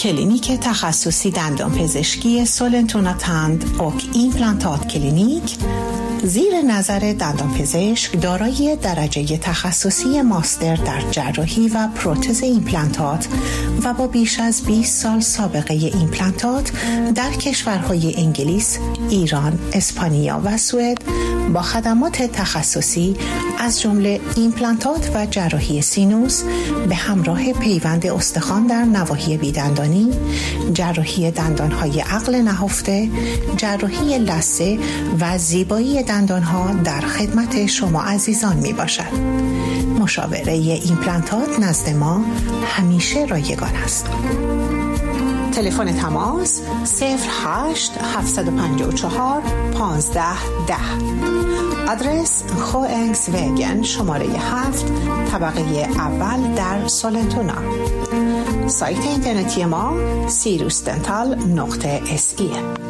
کلینیک تخصصی دندانپزشکی سولنتونا تند اوک ایمپلانتات کلینیک زیر نظر دندانپزشک دارای درجه تخصصی ماستر در جراحی و پروتز ایمپلانتات و با بیش از 20 سال سابقه ایمپلانتات در کشورهای انگلیس، ایران، اسپانیا و سوئد با خدمات تخصصی از جمله ایمپلانتات و جراحی سینوس به همراه پیوند استخوان در نواحی بیدندانی، جراحی دندانهای عقل نهفته، جراحی لثه و زیبایی دندانها در خدمت شما عزیزان می باشد. مشاوره ایمپلانتات نزد ما همیشه رایگان است. تلفن تماس 08 754 1510. آدرس خوانگس وگن شماره 7 طبقه اول در سولنتونا. سایت اینترنتی ما sirusdental.se.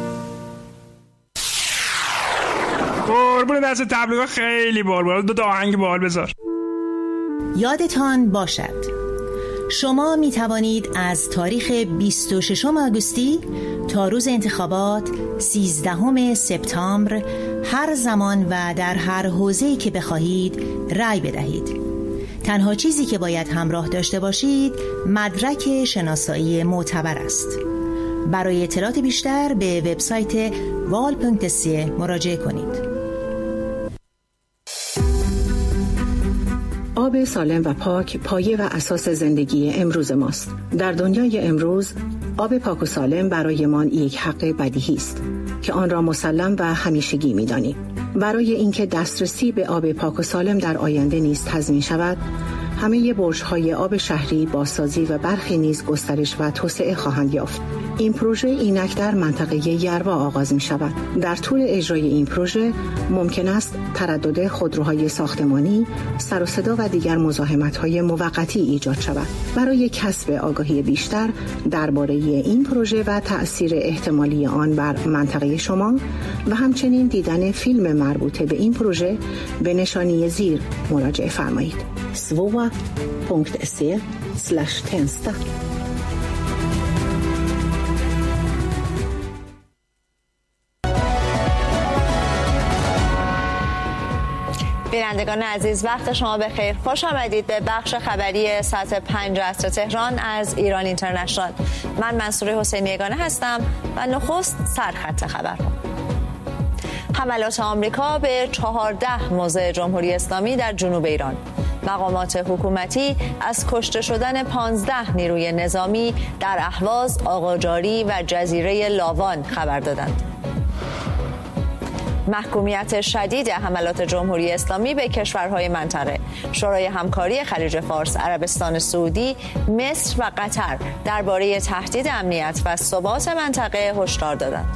قربون دست تبلیغات خیلی بال دو آهنگ بال بذار. یادتان باشد شما می توانید از تاریخ 26 آگوستی تا روز انتخابات 13 سپتامبر هر زمان و در هر حوزه‌ای که بخواهید رأی بدهید. تنها چیزی که باید همراه داشته باشید مدرک شناسایی معتبر است. برای اطلاعات بیشتر به وبسایت val.se مراجعه کنید. آب سالم و پاک پایه و اساس زندگی امروز ماست. در دنیای امروز آب پاک و سالم برای ما یک حق بدیهی است که آن را مسلم و همیشگی می‌دانیم. برای اینکه دسترسی به آب پاک و سالم در آینده نیز تضمین شود، همه برج‌های آب شهری بازسازی و برخی نیز گسترش و توسعه خواهند یافت. این پروژه اینک در منطقه یروا آغاز می شود. در طول اجرای این پروژه ممکن است تردد خودروهای ساختمانی، سر و صدا و دیگر مزاحمت‌های موقتی ایجاد شود. برای کسب آگاهی بیشتر درباره این پروژه و تأثیر احتمالی آن بر منطقه شما و همچنین دیدن فیلم مربوطه به این پروژه به نشانی زیر مراجعه فرمایید. svoa.se/tensta. بینندگان عزیز، وقت شما بخیر. خوش آمدید به بخش خبری ساعت 5 عصر تهران از ایران اینترنشنال. من منصوره حسینی یگانه هستم و نخست سرخط خبرها. حملات آمریکا به 14 موضع جمهوری اسلامی در جنوب ایران. مقامات حکومتی از کشته شدن 15 نیروی نظامی در اهواز، آقاجاری و جزیره لاوان خبر دادند. محکومیت شدید حملات جمهوری اسلامی به کشورهای منطقه. شورای همکاری خلیج فارس، عربستان سعودی، مصر و قطر درباره تهدید امنیت و ثبات منطقه هشدار دادند.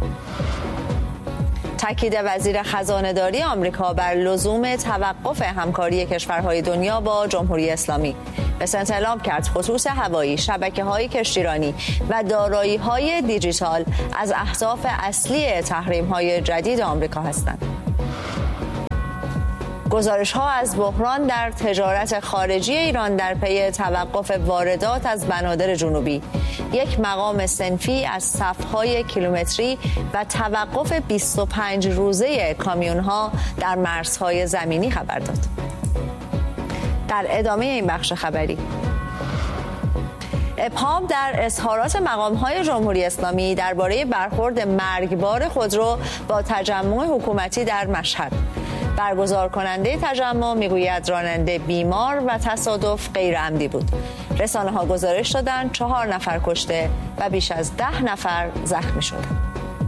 تاکید وزیر خزانه‌داری آمریکا بر لزوم توقف همکاری کشورهای دنیا با جمهوری اسلامی. بسنت اعلام کرد خطوط هوایی، شبکه‌های کشتیرانی و دارایی‌های دیجیتال از اهداف اصلی تحریم‌های جدید آمریکا هستند. گزارش‌ها از بحران در تجارت خارجی ایران در پی توقف واردات از بنادر جنوبی، یک مقام صنفی از صف‌های کیلومتری و توقف 25 روزه کامیون‌ها در مرزهای زمینی خبر داد. در ادامه این بخش خبری، ابهام در اظهارات مقام‌های جمهوری اسلامی درباره برخورد مرگبار خودرو با تجمع حکومتی در مشهد. برگزار کننده تجمع میگوید راننده بیمار و تصادف غیر عمدی بود. رسانه‌ها گزارش دادند 4 نفر کشته و بیش از 10 نفر زخمی شدند.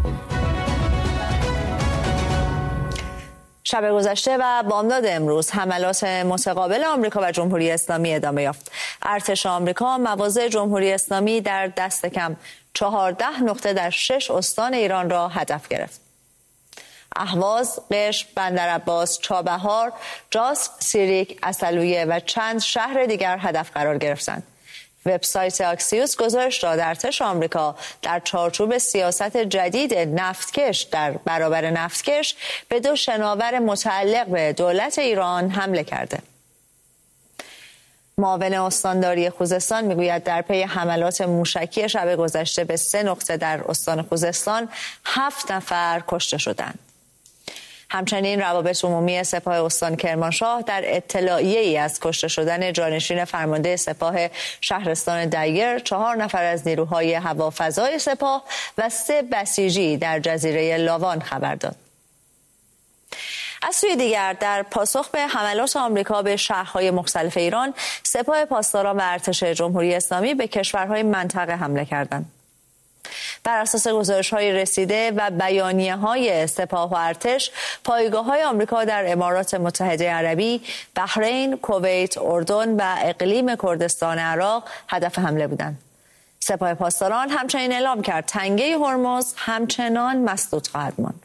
شب گذشته و بامداد امروز حملات متقابل آمریکا و جمهوری اسلامی ادامه یافت. ارتش آمریکا مواضع جمهوری اسلامی در دست کم 14 نقطه در 6 استان ایران را هدف گرفت. اهواز، قشم، بندرعباس، چابهار، جاسک، سیریک، عسلویه و چند شهر دیگر هدف قرار گرفتند. وبسایت اکسیوس گزارش داد ارتش آمریکا در چارچوب سیاست جدید نفتکش در برابر نفتکش به 2 شناور متعلق به دولت ایران حمله کرده. معاون استانداری خوزستان میگوید در پی حملات موشکی شب گذشته به 3 نقطه در استان خوزستان 7 نفر کشته شدند. همچنین روابط عمومی سپاه استان کرمانشاه در اطلاعیه‌ای از کشته شدن جانشین فرمانده سپاه شهرستان دیر 4 نفر از نیروهای هوافضای سپاه و 3 بسیجی در جزیره لاوان خبر داد. از سوی دیگر در پاسخ به حملات آمریکا به شهرهای مختلف ایران، سپاه پاسداران و ارتش جمهوری اسلامی به کشورهای منطقه حمله کردند. بر اساس گزارش‌های رسیده و بیانیه‌های سپاه و ارتش، پایگاه‌های آمریکا در امارات متحده عربی، بحرین، کویت، اردن و اقلیم کردستان عراق هدف حمله بودند. سپاه پاسداران همچنین اعلام کرد تنگه هرمز همچنان مسدود خواهد ماند.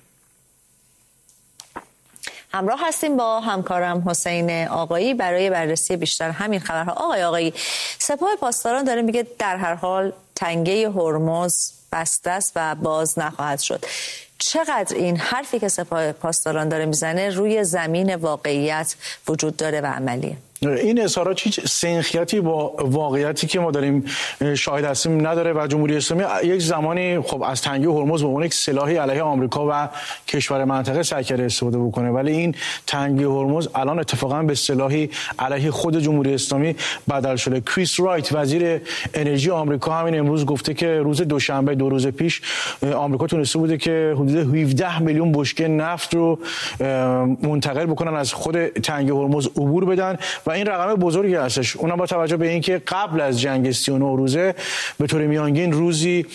همراه هستیم با همکارم حسین آقایی برای بررسی بیشتر همین خبرها. آقایی، سپاه پاسداران داره میگه در هر حال تنگه هرمز بسته است و باز نخواهد شد. چقدر این حرفی که سپاه پاسداران داره میزنه روی زمین واقعیت وجود داره و عملیه؟ این اظهارات هیچ سنخیتی با واقعیتی که ما داریم شاهد هستیم نداره و جمهوری اسلامی یک زمانی خب از تنگه هرمز به عنوان یک سلاحی علیه آمریکا و کشور منطقه سعی کرده استفاده بکنه، ولی این تنگه هرمز الان اتفاقا به سلاحی علیه خود جمهوری اسلامی بدل شده. کریس رایت وزیر انرژی آمریکا همین امروز گفته که روز دوشنبه 2 روز پیش آمریکا تونسته بوده که حدود 17 میلیون بشکه نفت رو منتقل بکنن از خود تنگه هرمز عبور بدن و این رقم بزرگی هستش. اونم با توجه به اینکه قبل از جنگ 39 روزه به طور میانگین روزی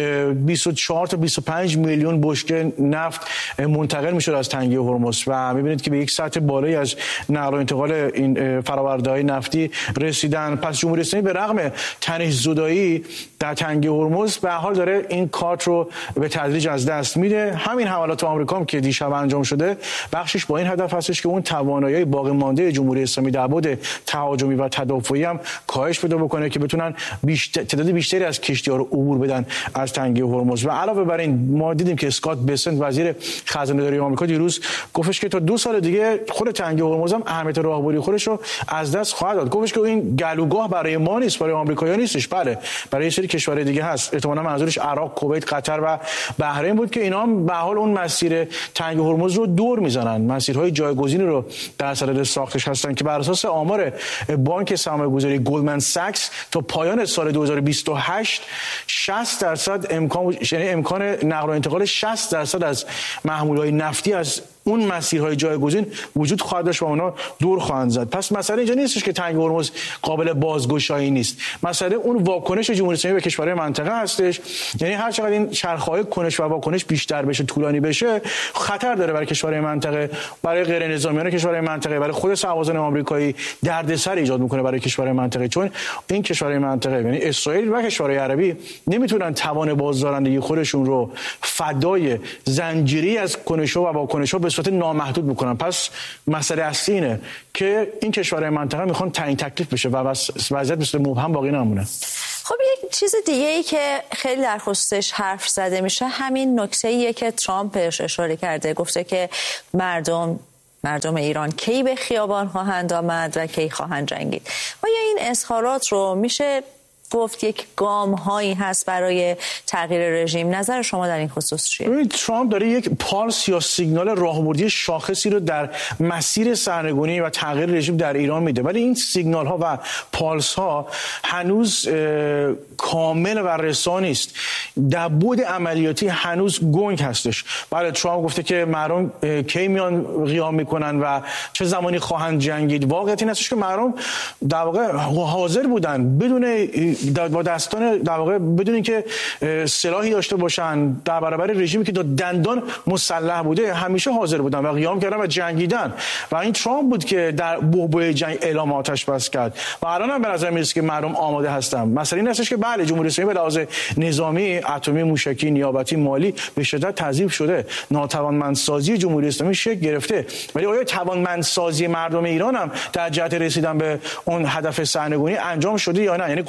24 تا 25 میلیون بشکه نفت منتقل میشد از تنگه هرمز و میبینید که به یک سطح بالایی از نقل و انتقال این فرآورده‌های نفتی رسیدن. پس جمهوری اسلامی به رغم تنش‌زدایی در تنگه هرمز به حال داره این کارت رو به تدریج از دست میده. همین حملات آمریکا هم که دیشب انجام شده بخشش با این هدف هستش که اون توانایی باقی مانده جمهوری اسلامی در بعد تهاجمی و تدافعی هم کاهش پیدا بکنه که بتونن تعداد بیشتری از کشتی‌ها رو عبور بدن از تنگه هرمز. و علاوه بر این ما دیدیم که اسکات بسنت وزیر خزانه‌داری آمریکا دیروز گفتش که تا 2 سال دیگه خود تنگه هرمز هم اهمیت راهبری خودش رو از دست خواهد داد. گفتش که این گلوگاه برای ما نیست، برای آمریکایی‌ها نیستش، بله برای سری کشورهای دیگه هست. احتمالاً منظورش عراق، کویت، قطر و بحرین بود که اینا هم به حال اون مسیر تنگه هرمز رو دور میزنن، مسیرهای جایگزینی رو در صدد ساختش هستن که بر اساس آمار بانک سرمایه‌گذاری گلدمن ساکس تا پایان سال 2028 60% امکان نقل و انتقال 60% از محمول‌های نفتی از اون مسیرهای جایگزین وجود خواهد داشت و اونا دور خواهند زد. پس مسئله اینجا نیستش که تنگه هرمز قابل بازگشایی نیست، مسئله اون واکنش جمهوری اسلامی به کشورهای منطقه هستش. یعنی هر چقدر این چرخه‌های کنش و واکنش بیشتر بشه، طولانی بشه، خطر داره برای کشورهای منطقه، برای غیر نظامیان کشورهای منطقه، برای خود سربازان آمریکایی دردسر ایجاد میکنه برای کشورهای منطقه، چون این کشورهای منطقه یعنی اسرائیل و کشورهای عربی نمیتونن توان بازدارندگی خودشون رو فدای زنجیری از کنش‌ها و واکنش‌ها به صورت نامحدود بکنن. پس مسئله اصلی اینه که این کشورهای منطقه میخوان تعیین تکلیف بشه و وضعیت مثل مبهم باقی نمونه. خب یک چیز دیگه ای که خیلی در خصوصش حرف زده میشه همین نکته‌ایه که ترامپ بهش اشاره کرده، گفته که مردم ایران کی به خیابان خواهند آمد و کی خواهند جنگید. آیا این اظهارات رو میشه گفت یک گام هایی هست برای تغییر رژیم؟ نظر شما در این خصوص چیه؟ ترامپ داره یک پالس یا سیگنال راهبردی شاخصی رو در مسیر سرنگونی و تغییر رژیم در ایران میده، ولی این سیگنال ها و پالس ها هنوز کامل و رسا نیست. در بعد عملیاتی هنوز گنگ هستش. بله ترامپ گفته که مردم کی میان قیام میکنن و چه زمانی خواهند جنگید. واقعیت این هستش که مردم در واقع حاضر بودن بدون با دستان در واقع بدون اینکه سلاحی داشته باشن در برابر رژیمی که تا دندان مسلح بوده همیشه حاضر بودن و قیام کردن و جنگیدن و این ترامپ بود که در بحبوحه جنگ اعلام آتش بس کرد و الان هم به نظر میاد که مردم آماده هستن. مثلا این هستش که بله جمهوری اسلامی به لحاظ نظامی، اتمی، موشکی، نیابتی، مالی به شدت تضعیف شده، ناتوانمندسازی جمهوری اسلامی شکل گرفته، ولی آیا توانمندسازی مردم ایران هم در جهت رسیدن به اون هدف سرنگونی انجام شده یا نه؟ یعنی قوای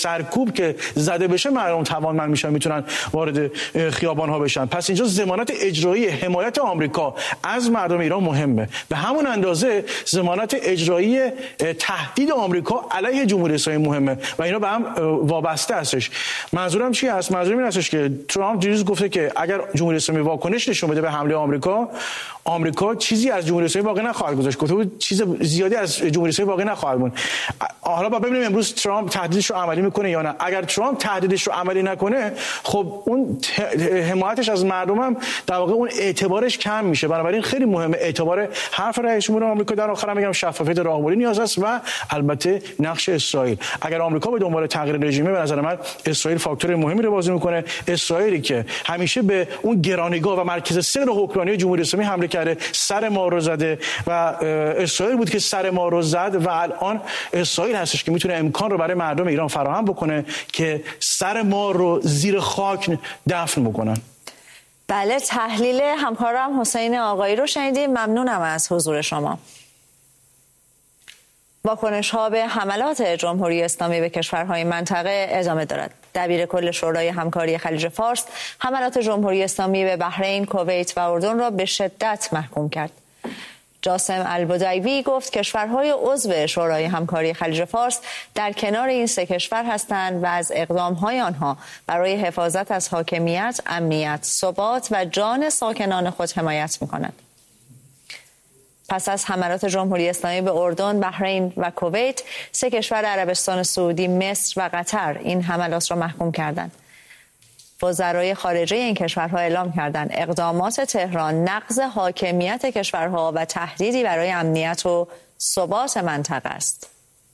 سرکوب که زده بشه مردم توانمند میشن، میتونن وارد خیابان ها بشن. پس اینجا ضمانت اجرایی حمایت آمریکا از مردم ایران مهمه. به همون اندازه ضمانت اجرایی تهدید آمریکا علیه جمهوری اسلامی مهمه و اینا به هم وابسته هستش. منظورم چی است؟ منظورم این هستش که ترامپ دیروز گفته که اگر جمهوری اسلامی واکنش نشون بده به حمله آمریکا چیزی از جمهوری اسلامی باقی نخواهد گذاشت. گفته بود چیز زیادی از جمهوری اسلامی باقی نخواهد بود. حالا با ببینیم امروز ترامپ تهدیدش رو عملی میکنه یا نه. اگر ترامپ تهدیدش رو عملی نکنه، خب اون حمایتش از مردم هم در واقع اون اعتبارش کم میشه. بنابراین خیلی مهمه اعتبار حرف رئیس جمهور آمریکا. در آخر میگم شفافیت راهبری نیاز است و البته نقش اسرائیل. اگر آمریکا به دنبال تغییر رژیمه، به نظر من اسرائیل فاکتور مهمی رو بازی میکنه. اسرائیلی که همیشه به اون گرانیگاه و مرکز سر حکمرانی جمهوری اسلامی حمله کرده، سر ما رو زده و اسرائیل بود که سر ما رو زد و الان اسرائیل هستش که میتونه امکان رو برای مردم ایران فراهم بکنه که سر ما رو زیر خاک دفن بکنن. بله، تحلیل همکارم حسین آقایی رو شنیدیم. ممنونم از حضور شما. واکنش ها به حملات جمهوری اسلامی به کشورهای منطقه ادامه دارد. دبیر کل شورای همکاری خلیج فارس حملات جمهوری اسلامی به بحرین، کویت و اردن را به شدت محکوم کرد. جاسم البدیوی گفت کشورهای عضو شورای همکاری خلیج فارس در کنار این سه کشور هستند و از اقدامهای آنها برای حفاظت از حاکمیت، امنیت، ثبات و جان ساکنان خود حمایت می‌کنند. پس از حملات جمهوری اسلامی به اردن، بحرین و کویت، سه کشور عربستان سعودی، مصر و قطر این حملات را محکوم کردند. وزرای خارجه این کشورها اعلام کردند اقدامات تهران نقض حاکمیت کشورها و تهدیدی برای امنیت و ثبات منطقه است.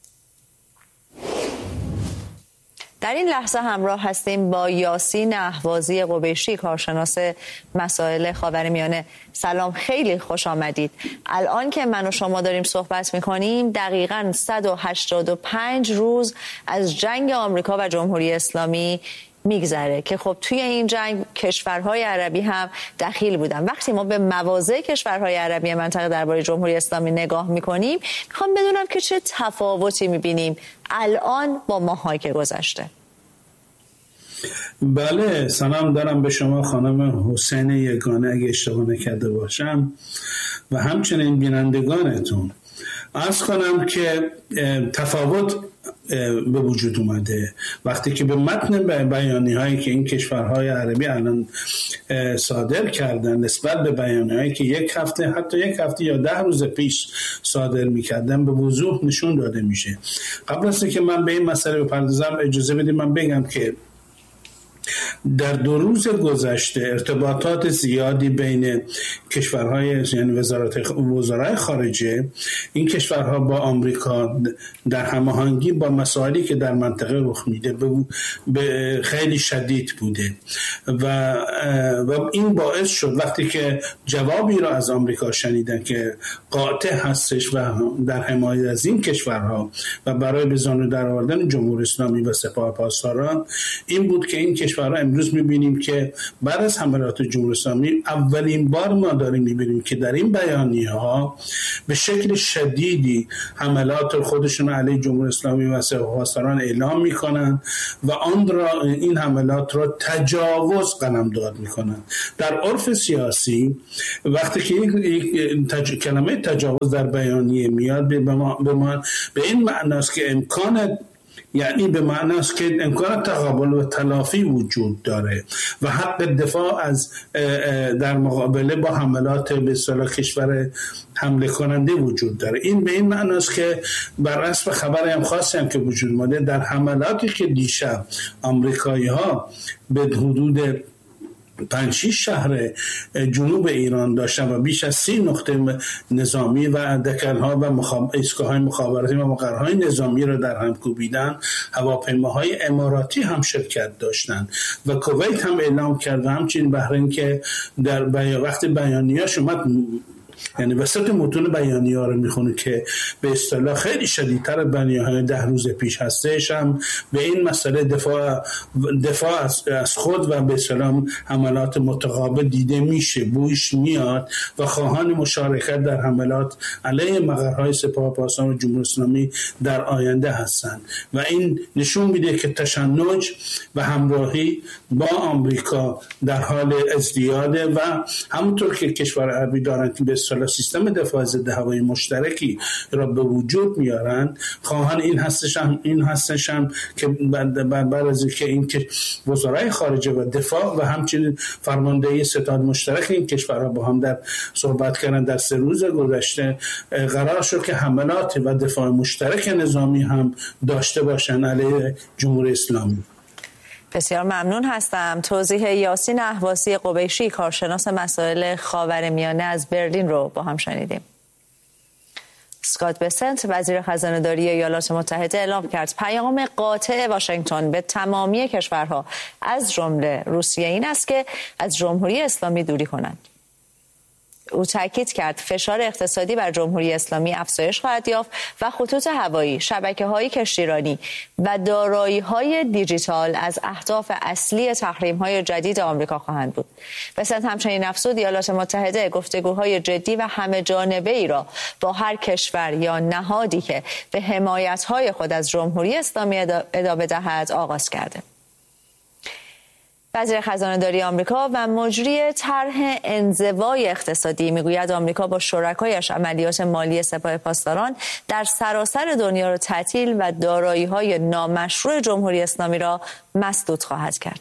در این لحظه همراه هستیم با یاسین اهوازی قبیشی، کارشناس مسائل خاورمیانه. سلام، خیلی خوش آمدید. الان که من و شما داریم صحبت می‌کنیم دقیقاً 185 روز از جنگ آمریکا و جمهوری اسلامی میگذره که خب توی این جنگ کشورهای عربی هم دخیل بودن. وقتی ما به مواضع کشورهای عربی منطقه درباره جمهوری اسلامی نگاه میکنیم، میخوام بدونم که چه تفاوتی میبینیم الان با ماهایی که گذشته. بله، سلام دارم به شما خانم حسین یگانه اگه اشتباه نکرده باشم و همچنین بینندگانتون. عرض کنم که تفاوت به وجود اومده وقتی که به متن بیانیه هایی که این کشورهای عربی الان صادر کردن نسبت به بیانیه هایی که یک هفته یا 10 روز پیش صادر میکردن به وضوح نشون داده میشه. قبل از که من به این مسئله بپردازم اجازه بدید من بگم که در 2 روز گذشته ارتباطات زیادی بین کشورهای یعنی وزرای خارجه این کشورها با آمریکا در هماهنگی با مسائلی که در منطقه رخ میده به خیلی شدید بوده و این باعث شد وقتی که جوابی را از آمریکا شنیدن که قاطع هستش و در حمایت از این کشورها و برای به زانو درآوردن جمهوری اسلامی و سپاه پاسداران، این بود که این کشورها امروز میبینیم که بعد از حملات جمهوری اسلامی اولین بار ما داریم میبینیم که در این بیانیه ها به شکل شدیدی حملات خودشون علیه جمهوری اسلامی و سپاه پاسداران اعلام میکنن و این حملات را تجاوز قلمداد میکنن. در عرف سیاسی وقتی که کلمه تجاوز در بیانیه میاد به این معناست که یعنی به معنی است که امکان تقابل و تلافی وجود داره و حق دفاع از در مقابله با حملات به اصطلاح کشور حمله کننده وجود داره. این به این معنی است که بر اساس خبری هم خاصی هم که وجود اومده در حملاتی که دیشب آمریکایی‌ها به حدود 5-6 شهر جنوب ایران داشتن و بیش از 30 نقطه نظامی و دکل‌ها و ایستگاه‌های مخابراتی و مقرهای نظامی را در هم کوبیدن. هواپیماهای اماراتی هم شرکت داشتند و کویت هم اعلام کرد، همچنین بحرین که در وقت بیانیه‌اش اومد یعنی وسط متون بیانیه‌ها رو میخونه که به اصطلاح خیلی شدیدتر از بیانیه‌های 10 روز پیش هستش، هم به این مسئله دفاع از خود و به اصطلاح حملات متقابل دیده میشه، بویش میاد و خواهان مشارکت در حملات علیه مقرهای سپاه پاسداران و جمهوری اسلامی در آینده هستند و این نشون میده که تشنج و همراهی با آمریکا در حال ازدیاده و همونطور که کشور عربی دارند که به اصطلاح سیستم دفاع ضد هوایی مشترکی را به وجود میارند، خواهان این هستشم که بعد از اینکه این وزرای خارجه و دفاع و همچنین فرماندهی ستاد مشترک این کشورها با هم در صحبت کردن در 3 روز گذشته، قرار شد که حملات و دفاع مشترک نظامی هم داشته باشن علیه جمهوری اسلامی. بسیار ممنون هستم. توضیح یاسین اهواسی قبیشی کارشناس مسائل خاورمیانه از برلین رو با هم شنیدیم. اسکات بسنت وزیر خزانه‌داری ایالات متحده اعلام کرد پیام قاطع واشنگتن به تمامی کشورها از جمله روسیه این است که از جمهوری اسلامی دوری کنند. او تاکید کرد فشار اقتصادی بر جمهوری اسلامی افزایش خواهد یافت و خطوط هوایی، شبکه‌های کشتیرانی و دارایی‌های دیجیتال از اهداف اصلی تحریم‌های جدید آمریکا خواهند بود. بسنت همچنین افزود ایالات متحده گفتگوهای جدی و همه جانبه‌ای را با هر کشور یا نهادی که به حمایت‌های خود از جمهوری اسلامی ادامه دهد آغاز کرده. وزیر خزانه‌داری آمریکا و مجری طرح انزوای اقتصادی میگوید آمریکا با شرکایش عملیات مالی سپاه پاسداران در سراسر دنیا را تعطیل و دارایی‌های نامشروع جمهوری اسلامی را مسدود خواهد کرد.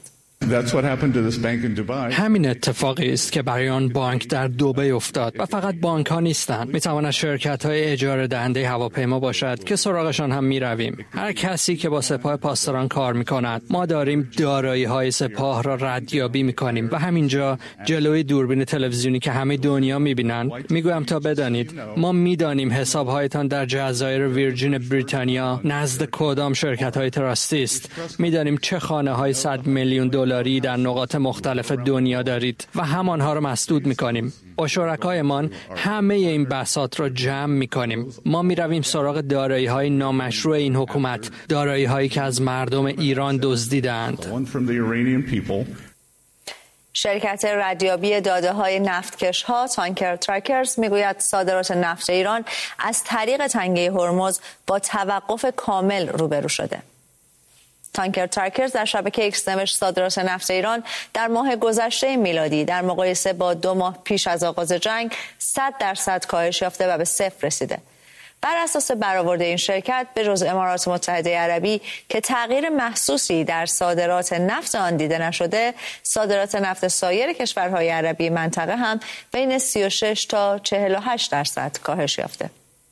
همین اتفاقی است که برای آن بانک در دبی افتاد و فقط بانک ها نیستند. میتواند شرکت های اجاره دهنده هواپیما باشد که سراغشان هم میرویم. هر کسی که با سپاه پاسداران کار میکند، ما داریم دارایی های سپاه را ردیابی میکنیم و همینجا جلوی دوربین تلویزیونی که همه دنیا میبینند میگویم تا بدانید ما میدانیم حساب هایتان در جزایر ویرجین بریتانیا نزد کدام شرکت های تراستی است. میدانیم چه خانه های 100 میلیون دلاری در نقاط مختلف دنیا دارید و همانها را مسدود می‌کنیم. با شرکایمان همه این بساط را جمع می‌کنیم. ما می‌رویم سراغ دارایی‌های نامشروع این حکومت، دارایی‌هایی که از مردم ایران دزدیدند. شرکت ردیابی داده‌های نفتکش‌ها تانکر تراکرز میگوید صادرات نفت ایران از طریق تنگه هرمز با توقف کامل روبرو شده. تانکر تراکرز در شبکه ایکس نوشت صادرات نفت ایران در ماه گذشته میلادی در مقایسه با 2 ماه پیش از آغاز جنگ 100% کاهش یافته و به 0 رسیده. بر اساس برآورد این شرکت به جز امارات متحده عربی که تغییر محسوسی در صادرات نفت آن دیده نشده، صادرات نفت سایر کشورهای عربی منطقه هم بین 36 تا 48% کاهش یافته.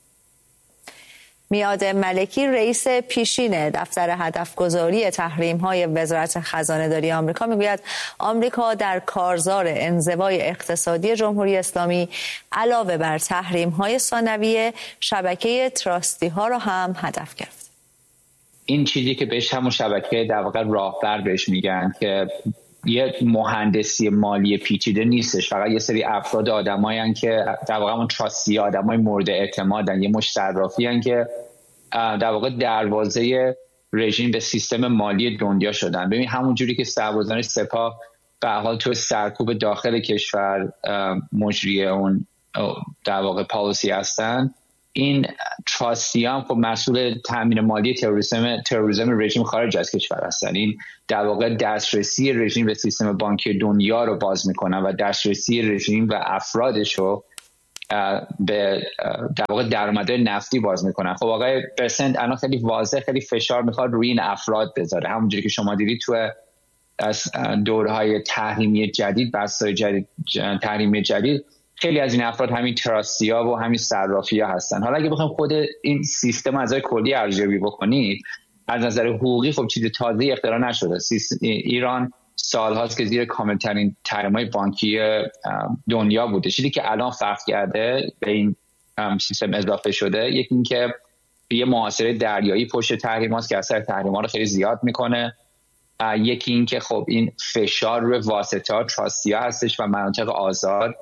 میاد ملکی رئیس پیشین دفتر هدفگذاری تحریم‌های وزارت خزانه‌داری آمریکا میگوید آمریکا در کارزار انزوای اقتصادی جمهوری اسلامی علاوه بر تحریم‌های ثانویه شبکه تراستی‌ها را هم هدف گرفت. این چیزی که بهش همون شبکه در واقع راهبر بهش میگن که یه مهندسی مالی پیچیده نیستش، فقط یه سری افراد آدمایین که در واقع همون تراستی آدمای مورد اعتمادن، یه مش صرافیان که در واقع دروازه رژیم به سیستم مالی دنیا شدن. ببین همون جوری که سربازان سپاه به حال تو سرکوب داخل کشور مجری اون در واقع پالیسی هستن، این تراستی هم خب مسئول تامین مالی تروریسم رژیم خارج از کشور هستن. این در واقع دسترسی رژیم به سیستم بانکی دنیا رو باز میکنن و دسترسی رژیم و افرادش رو به در واقع درآمدهای نفتی باز میکنن. خب آقای بسنت الان خیلی واضح خیلی فشار میخواد روی این افراد بذاره، همونجوری که شما دیدید تو از دورهای تحریمی جدید، بحث‌های جدید تحریمی جدید، خیلی از این افراد همین تراستی‌ها و همین صرافی‌ها هستن. حالا اگه بخوایم خود این سیستم از نظر کلی ارزیابی بکنید، از نظر حقوقی خب چیز تازه‌ای اختراع نشده. ایران سال‌هاست که زیر کامل‌ترین تحریم‌های بانکی دنیا بوده. چیزی که الان فرق کرده به این سیستم اضافه شده، یکی این که یه محاصره دریایی پشت تحریم‌هاست که اثر تحریم‌ها رو خیلی زیاد می‌کنه. یکی این که خب این فشار روی واسطه‌ها، تراستی‌ها هستش و مناطق آزاد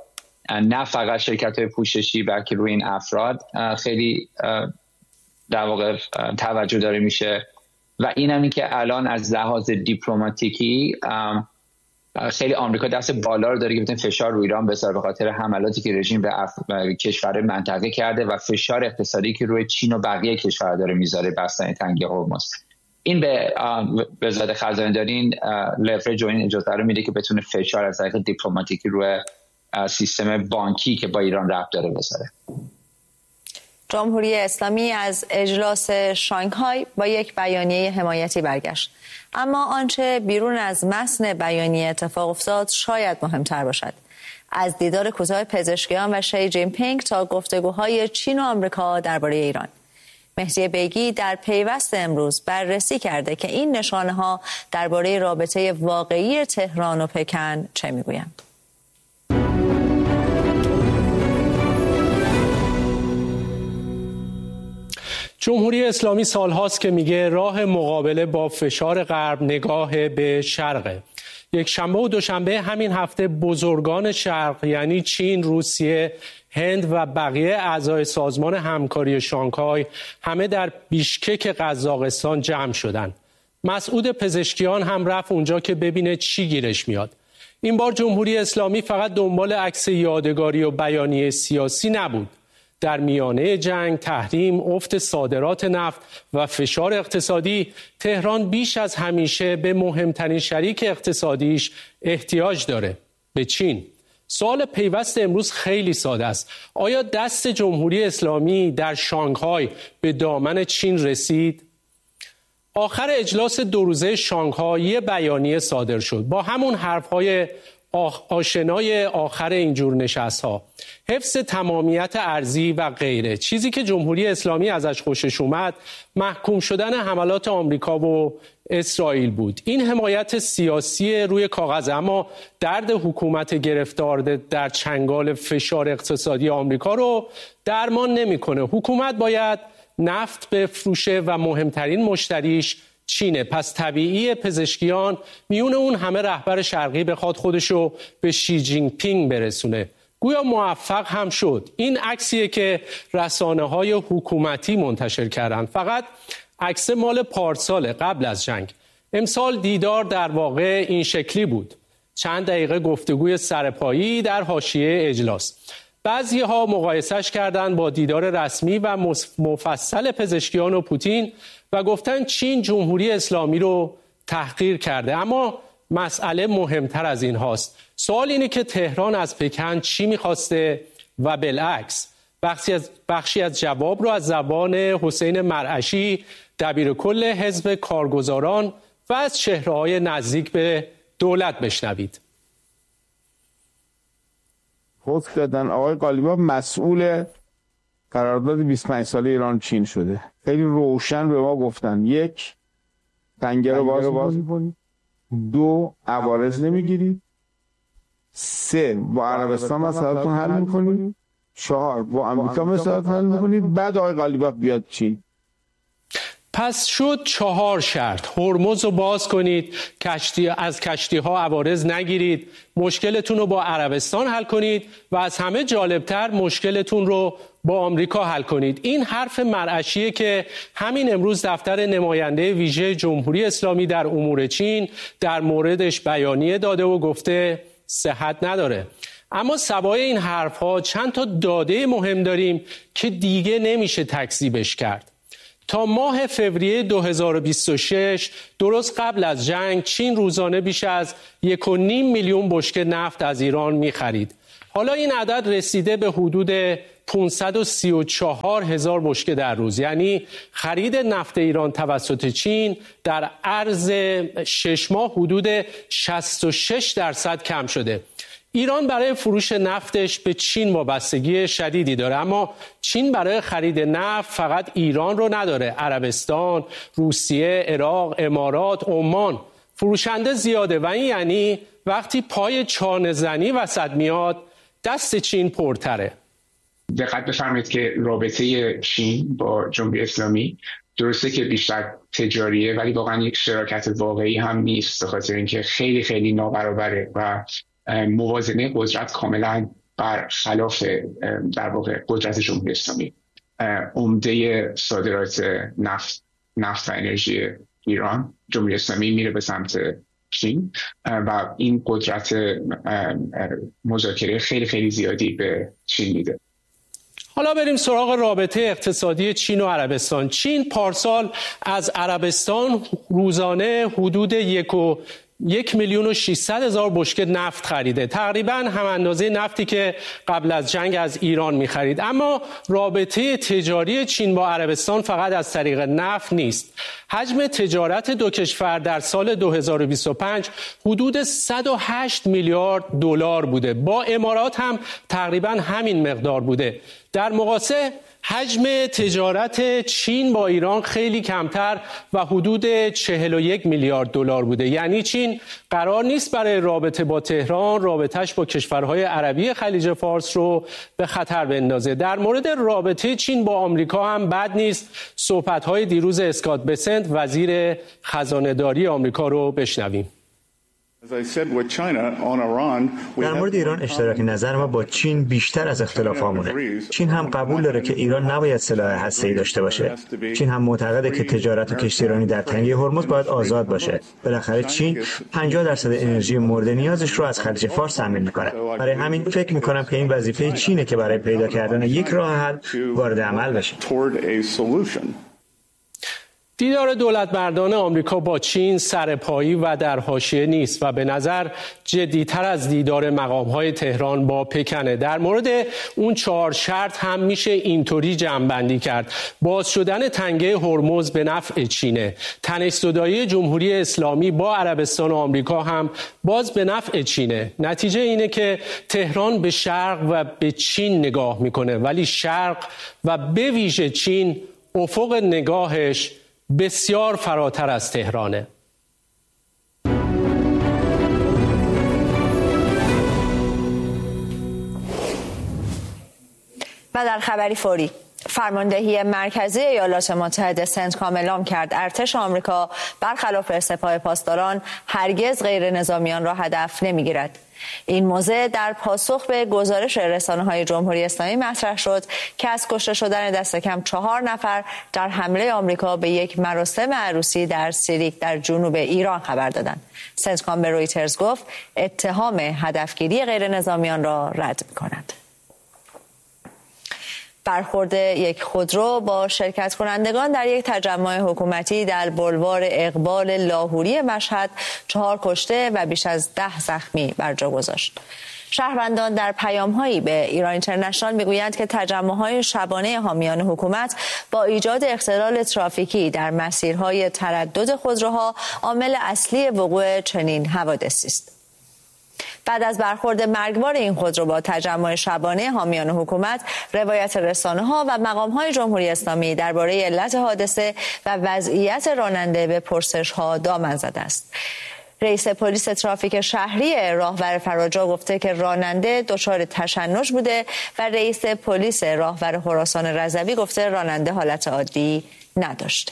نه فقط شرکت‌های پوششی بلکه روی این افراد خیلی در واقع توجه داره میشه و این هم که الان از لحاظ دیپلماتیکی خیلی آمریکا دست بالا رو داره که بتونه فشار روی ایران بذاره به خاطر حملاتی که رژیم به کشور منطقه کرده و فشار اقتصادی که روی چین و بقیه کشورها داره میذاره بستن تنگه هرمز. این به وزارت خزانه داری لورج و این اجازه رو میده که بتونه فشار از طریق دیپلماتیکی روی سیستم بانکی که با ایران ربط داره بذاره. جمهوری اسلامی از اجلاس شانگهای با یک بیانیه حمایتی برگشت، اما آنچه بیرون از متن بیانیه اتفاق افتاد شاید مهمتر باشد. از دیدار کوتاه پزشکیان و شی جین پینگ تا گفتگوهای چین و آمریکا درباره ایران. مهدی بیگی در پیوست امروز بررسی کرده که این نشانه‌ها درباره رابطه واقعی تهران و پکن چه میگویند. جمهوری اسلامی سالهاست که میگه راه مقابله با فشار غرب نگاه به شرقه. یک شنبه و دوشنبه همین هفته بزرگان شرق یعنی چین، روسیه، هند و بقیه اعضای سازمان همکاری شانگهای همه در بیشکک قزاقستان جمع شدند. مسعود پزشکیان هم رفت اونجا که ببینه چی گیرش میاد. این بار جمهوری اسلامی فقط دنبال عکس یادگاری و بیانیه سیاسی نبود. در میانه جنگ، تحریم، افت صادرات نفت و فشار اقتصادی، تهران بیش از همیشه به مهمترین شریک اقتصادیش احتیاج داره، به چین. سوال پیوست امروز خیلی ساده است. آیا دست جمهوری اسلامی در شانگهای به دامن چین رسید؟ آخر اجلاس 2 روزه شانگهای یه بیانیه صادر شد با همون حرفهای آشنای آخر اینجور نشست‌ها. حفظ تمامیت ارضی و غیره. چیزی که جمهوری اسلامی ازش خوشش اومد محکوم شدن حملات آمریکا و اسرائیل بود. این حمایت سیاسی روی کاغذ، اما درد حکومت گرفتار در چنگال فشار اقتصادی آمریکا رو درمان نمی‌کنه. حکومت باید نفت بفروشه و مهمترین مشتریش چینه. پس طبیعی پزشکیان میون اون همه رهبر شرقی بخواد خودشو به شی جین پینگ برسونه. گویا موفق هم شد. این عکسیه که رسانه‌های حکومتی منتشر کردن. فقط عکس مال پارسال قبل از جنگ. امسال دیدار در واقع این شکلی بود. چند دقیقه گفتگوی سرپایی در حاشیه اجلاس. بعضی‌ها مقایسش کردند با دیدار رسمی و مفصل پزشکیان و پوتین و گفتن چین جمهوری اسلامی رو تحقیر کرده. اما مسئله مهمتر از این هاست. سوال اینه که تهران از پکن چی می‌خواسته و بالعکس. بخشی از جواب رو از زبان حسین مرعشی، دبیرکل حزب کارگزاران و از چهره‌های نزدیک به دولت بشنوید. حکم دادن آقای قالیباف مسئول قرارداد 25 ساله ایران چین شده. خیلی روشن به ما گفتن: 1 پنگه رو باز می‌کنید، 2 عوارض نمیگیرید، 3 با عربستان مسئله‌تون حل می‌کنید، 4 با آمریکا مسئله‌تون حل می‌کنید، بعد آقای قالیباف بیاد چین. پس شد 4 شرط. هرمز رو باز کنید، از کشتی‌ها عوارض نگیرید، مشکلتون رو با عربستان حل کنید و از همه جالبتر مشکلتون رو با آمریکا حل کنید. این حرف مرعشیه که همین امروز دفتر نماینده ویژه جمهوری اسلامی در امور چین در موردش بیانیه داده و گفته صحت نداره. اما سوای این حرف‌ها چند تا داده مهم داریم که دیگه نمیشه تکذیبش کرد. تا ماه فوریه 2026 درست قبل از جنگ چین روزانه بیش از 1.5 میلیون بشکه نفت از ایران می‌خرید. حالا این عدد رسیده به حدود 534,000 بشکه در روز. یعنی خرید نفت ایران توسط چین در عرض 6 ماه حدود 66% کم شده. ایران برای فروش نفتش به چین وابستگی شدیدی داره، اما چین برای خرید نفت فقط ایران رو نداره. عربستان، روسیه، عراق، امارات، عمان فروشنده زیاده و این یعنی وقتی پای چانه زنی وسط میاد دست چین پرتره. دقت بفرمایید که رابطه چین با جمهوری اسلامی درسته که بیشتر تجاریه ولی واقعا یک شراکت واقعی هم نیست، به خاطر اینکه خیلی خیلی نابرابره و موازنه قدرت کاملا بر خلاف در واقع قدرت جمهوری اسلامی. عمده صادرات نفت و انرژی ایران، جمهوری اسلامی، میره به سمت چین و این قدرت مذاکره خیلی خیلی زیادی به چین میده. حالا بریم سراغ رابطه اقتصادی چین و عربستان. چین پارسال از عربستان روزانه حدود 1,600,000 بشکه نفت خریده، تقریبا هم اندازه نفتی که قبل از جنگ از ایران می‌خرید. اما رابطه تجاری چین با عربستان فقط از طریق نفت نیست. حجم تجارت دو کشور در سال 2025 حدود 108 میلیارد دلار بوده. با امارات هم تقریبا همین مقدار بوده. در مقایسه حجم تجارت چین با ایران خیلی کمتر و حدود 41 میلیارد دلار بوده. یعنی چین قرار نیست برای رابطه با تهران رابطه‌اش با کشورهای عربی خلیج فارس رو به خطر بندازه. در مورد رابطه چین با آمریکا هم بد نیست. صحبت‌های دیروز اسکات بسنت وزیر خزانه‌داری آمریکا رو بشنویم. در مورد ایران اشتراک نظر ما با چین بیشتر از اختلافامونه. چین هم قبول داره که ایران نباید سلاح هسته‌ای داشته باشه. چین هم معتقده که تجارت و کشتیرانی در تنگه هرمز باید آزاد باشه. بالاخره چین 50% انرژی مورد نیازش رو از خلیج فارس تامین می‌کنه. برای همین فکر می‌کنم که این وظیفه چینه که برای پیدا کردن یک راه حل وارد عمل بشه. دیدار دولتمردان آمریکا با چین سرپایی و در حاشیه نیست و به نظر جدی‌تر از دیدار مقام‌های تهران با پکنه. در مورد اون 4 شرط هم میشه اینطوری جمع‌بندی کرد. باز شدن تنگه هرمز به نفع چینه. تنش‌زدایی جمهوری اسلامی با عربستان و آمریکا هم باز به نفع چینه. نتیجه اینه که تهران به شرق و به چین نگاه میکنه، ولی شرق و به ویژه چین افق نگاهش بسیار فراتر از تهرانه. و در خبری فوری، فرماندهی مرکزی ایالات متحده سنتکام اعلام کرد ارتش آمریکا برخلاف سپاه پاسداران هرگز غیر نظامیان را هدف نمیگیرد. این موضوع در پاسخ به گزارش رسانه‌های جمهوری اسلامی مطرح شد که از کشته شدن دست کم 4 نفر در حمله آمریکا به یک مراسم عروسی در سیریک در جنوب ایران خبر دادند. سنتکام به رویترز گفت اتهام هدفگیری غیر نظامیان را رد می‌کند. برخورد یک خودرو با شرکت کنندگان در یک تجمع حکومتی در بولوار اقبال لاهوری مشهد 4 کشته و بیش از 10 زخمی بر جا گذاشت. شهروندان در پیام‌هایی به ایران اینترنشنال میگویند که تجمع‌های شبانه حامیان حکومت با ایجاد اختلال ترافیکی در مسیرهای تردد خودروها عامل اصلی وقوع چنین حوادثی است. بعد از برخورد مرگبار این خودرو با تجمع شبانه حامیان حکومت، روایت رسانه‌ها و مقام‌های جمهوری اسلامی درباره علت حادثه و وضعیت راننده به پرسش‌ها دامن زده است. رئیس پلیس ترافیک شهری راهور فراجا گفته که راننده دچار تشنج بوده و رئیس پلیس راهور خراسان رضوی گفته راننده حالت عادی نداشته.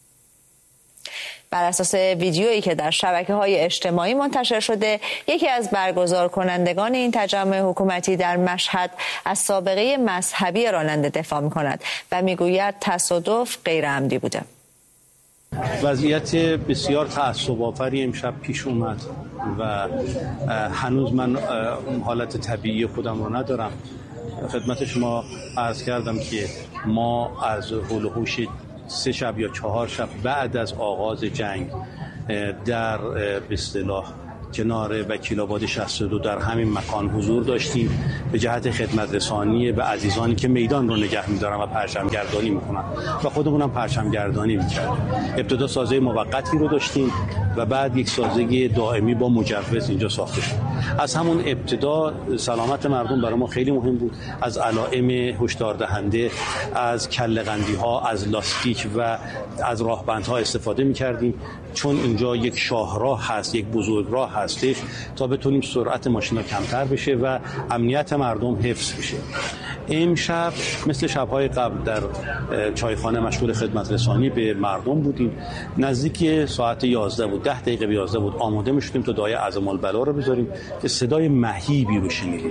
بر اساس ویدیویی که در شبکه‌های اجتماعی منتشر شده، یکی از برگزار کنندگان این تجمع حکومتی در مشهد از سابقه مذهبی راننده دفاع می‌کند و می‌گوید تصادف غیر عمدی بوده. وضعیت بسیار تعصب‌آوری امشب پیش اومد و هنوز من حالت طبیعی خودم رو ندارم. خدمت شما عرض کردم که ما از هول و هوش 3 شب یا 4 شب بعد از آغاز جنگ در به اصطلاح کنار وکیل آباد 62 در همین مکان حضور داشتیم به جهت خدمت رسانی به عزیزانی که میدان رو نگه می‌دارن و پرچم‌گردانی می‌کنن و خودمونم پرچم‌گردانی می‌کردیم. ابتدا سازه موقتی رو داشتیم و بعد یک سازه دائمی با مجوز اینجا ساخته شد. از همون ابتدا سلامت مردم برای ما خیلی مهم بود. از علائم هشدار دهنده، از کله‌قندی‌ها، از لاستیک و از راهبندها استفاده می‌کردیم، چون اینجا یک شاهراه هست، یک بزرگراه هستش تا بتونیم سرعت ماشینا کمتر بشه و امنیت مردم حفظ بشه. امشب مثل شب‌های قبل در چایخانه مشغول خدمت رسانی به مردم بودیم. نزدیک ساعت 11 بود، 10 دقیقه به 11 بود آماده می‌شدیم تا دعای عظم البلا رو بذاریم که صدای مهیبی رو شنیدیم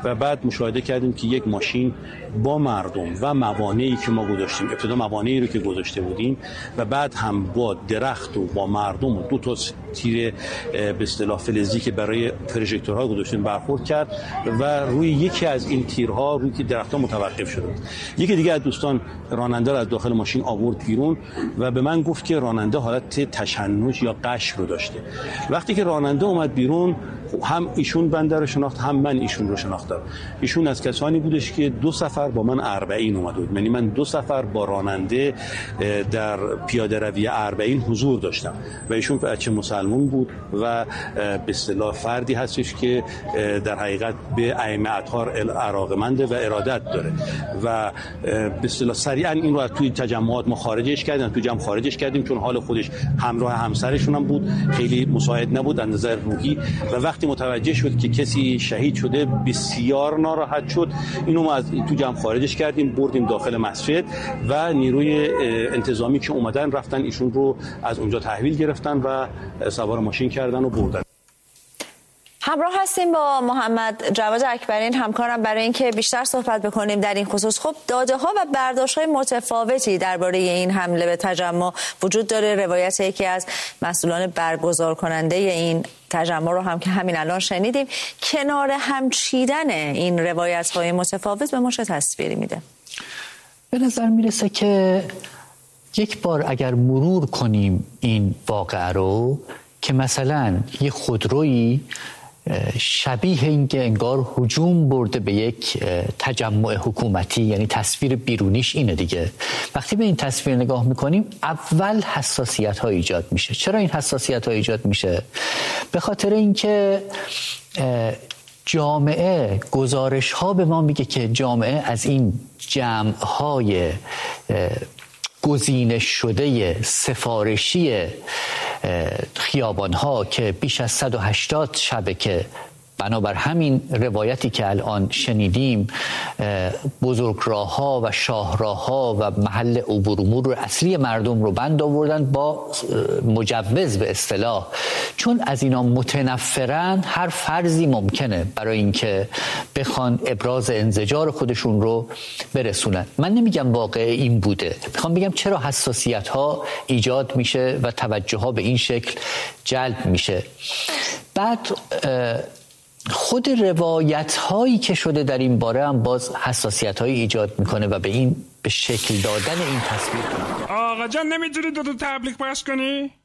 و بعد مشاهده کردیم که یک ماشین با مردم و موانعی که ما گذاشتیم، ابتدا موانعی رو که گذاشته بودیم و بعد هم با درخت و با مردم و 2 تیر به اصطلاح فلزی که برای پروژکتورها گذاشتیم برخورد کرد و روی یکی از این تیرها روی که درخت‌ها متوقف شد. یکی دیگه از دوستان راننده رو از داخل ماشین آورد بیرون و به من گفت که راننده حالت تشنج یا قش رو داشته. وقتی که راننده اومد بیرون هم ایشون بنده رو شناخت هم من ایشون رو شناختم. ایشون از کسانی بودش که 2 سفر با من اربعین اومد بود، یعنی من 2 سفر با راننده در پیاده روی اربعین حضور داشتم و ایشون بچه مسلمان بود و به اصطلاح فردی هستش که در حقیقت به ائمه اطهار علاقه‌منده و ارادت داره و به اصطلاح سریعا این رو از توی تجمعات ما خارجش کردیم، توی جمع خارجش کردیم چون حال خودش همراه همسرشون هم بود، خیلی مساعد نبود از نظر روحی و وقتی متوجه شد که کسی شهید شده بسیار ناراحت شد. اینو ما از تو جمع خارجش کردیم، بردیم داخل مسجد و نیروی انتظامی که اومدن رفتن ایشون رو از اونجا تحویل گرفتن و سوار ماشین کردن و بردن. همراه هستیم با محمد جواد اکبرین همکارم برای اینکه بیشتر صحبت بکنیم در این خصوص. خب داده ها و برداشت های متفاوتی درباره این حمله به تجمع وجود داره. روایت یکی از مسئولان برگزار کننده این تجمع رو هم که همین الان شنیدیم. کنار هم چیدن این روایت های متفاوت به ما چه تصویری میده؟ به نظر میرسه که یک بار اگر مرور کنیم این واقعه رو که مثلا یه خودرویی شبیه این که انگار هجوم برده به یک تجمع حکومتی، یعنی تصویر بیرونیش اینه دیگه. وقتی به این تصویر نگاه میکنیم اول حساسیت ها ایجاد میشه. چرا این حساسیت ها ایجاد میشه؟ به خاطر اینکه جامعه گزارش ها به ما میگه که جامعه از این جمع های گزینش شده سفارشی خیابان ها که بیش از 180 شبه که بنابر همین روایتی که الان شنیدیم بزرگراه‌ها و شاهراه‌ها و محل عبور و مرور اصلی مردم رو بند آوردن با مجوز به اصطلاح، چون از اینا متنفرن هر فرضی ممکنه برای اینکه بخوان ابراز انزجار خودشون رو برسونن. من نمیگم واقع این بوده، میخوام بگم چرا حساسیت‌ها ایجاد میشه و توجه‌ها به این شکل جلب میشه. بعد خود روایت هایی که شده در این باره هم باز حساسیت هایی ایجاد میکنه و به شکل دادن این تصویر. آقا جان نمیتونی دو تبلیغ پخش کنی؟